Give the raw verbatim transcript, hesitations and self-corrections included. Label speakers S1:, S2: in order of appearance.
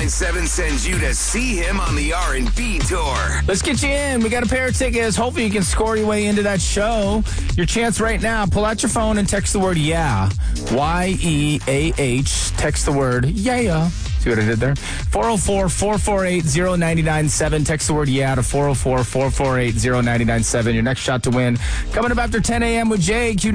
S1: nine seven sends you to see him on the R and B tour.
S2: Let's get you in. We got a pair of tickets. Hopefully you can score your way into that show. Your chance right now, pull out your phone and text the word yeah. Y E A H. Text the word yeah. See what I did there? four oh four, four four eight, oh nine nine seven. Text the word yeah to four oh four, four four eight, oh nine nine seven. Your next shot to win. Coming up after ten a.m. with Jay.